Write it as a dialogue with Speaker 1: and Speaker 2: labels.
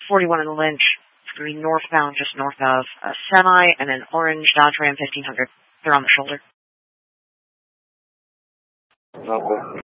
Speaker 1: 41 in the Lynch. It's going to be northbound, just north of a semi, and an orange Dodge Ram 1500. They're on the shoulder.
Speaker 2: Okay.